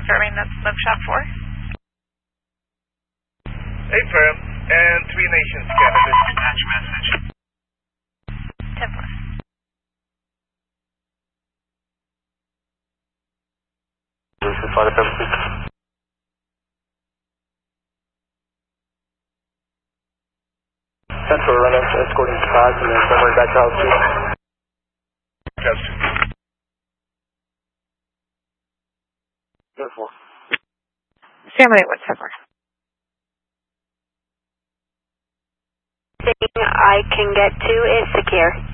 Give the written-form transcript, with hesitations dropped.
confirming that's Smoke Shop 4. Affirm, and 3 Nations Canada. Dispatch message. 10-4. This is flight purposes. Central run escorting spots and then somewhere back to altitude. Test. Beautiful. Sam 817. Thing I can get to is secure.